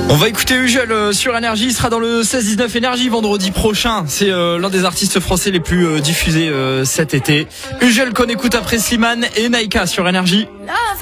On va écouter Ugel sur Énergie. Il sera dans le 16-19 Énergie vendredi prochain. C'est l'un des artistes français les plus diffusés cet été. Ugel qu'on écoute après Slimane et Naïka sur Énergie.